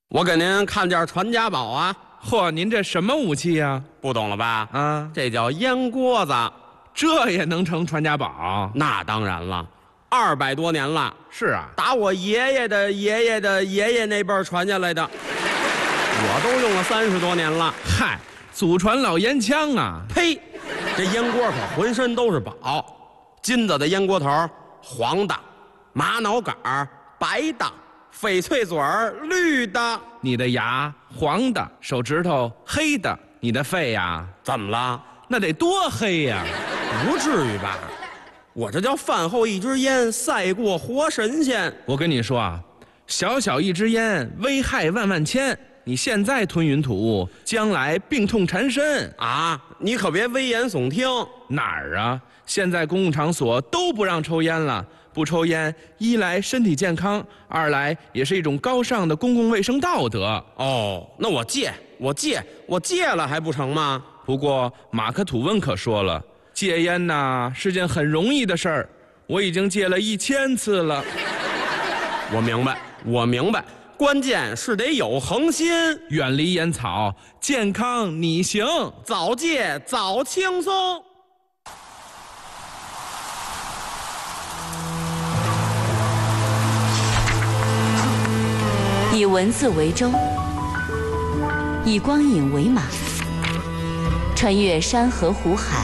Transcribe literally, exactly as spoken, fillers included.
我给您看件传家宝啊！ 嚯，您这什么武器呀？ 不懂了吧？ 啊， 这叫烟锅子。 这也能成传家宝？ 那当然了，二百多年了。 是啊， 打我爷爷的爷爷的爷爷那辈儿传下来的，我都用了三十多年了。 嗨，祖传老烟枪啊！ 呸！这烟锅可浑身都是宝，金子的烟锅头，黄的；玛瑙杆儿，白的；翡翠嘴儿，绿的。 你的牙黄的，手指头黑的，你的肺呀？ 怎么了？ 那得多黑呀！ 不至于吧？我这叫饭后一支烟，赛过活神仙。 我跟你说啊，小小一支烟，危害万万千。你现在吞云吐雾，将来病痛缠身啊！你可别危言耸听。 哪儿啊？现在公共场所都不让抽烟了。不抽烟，一来身体健康，二来也是一种高尚的公共卫生道德。 哦，那我戒，我戒，我戒了还不成吗？ 不过马克吐温可说了，戒烟呐是件很容易的事儿，我已经戒了一千次了。 我明白，我明白，关键是得有恒心， 远离烟草，健康你行， 早戒早轻松。 以文字为舟，以光影为马，穿越山河湖海。